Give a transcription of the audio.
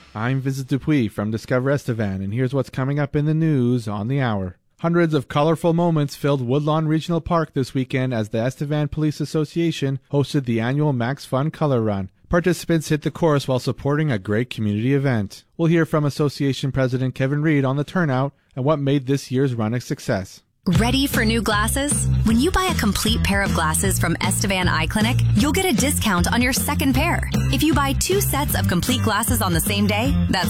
I'm Vincent Dupuis from Discover Estevan, and here's what's coming up in the news on the hour. Hundreds of colorful moments filled Woodlawn Regional Park this weekend as the Estevan Police Association hosted the annual Max Fun Color Run. Participants hit the course while supporting a great community event. We'll hear from Association President Kevin Reed on the turnout and what made this year's run a success. Ready for new glasses? When you buy a complete pair of glasses from Estevan Eye Clinic, you'll get a discount on your second pair. If you buy 2 sets of complete glasses on the same day, that's